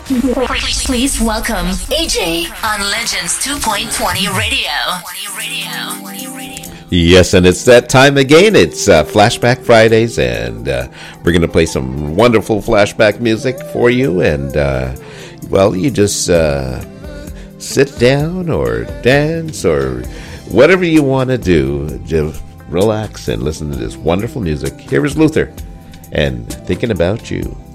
Please welcome AJ on Legends 2.20 Radio. Yes, and it's that time again. It's Flashback Fridays, and we're going to play some wonderful flashback music for you. And, well, you just sit down or dance or whatever you want to do. Just relax and listen to this wonderful music. Here is Luther and Thinking About You.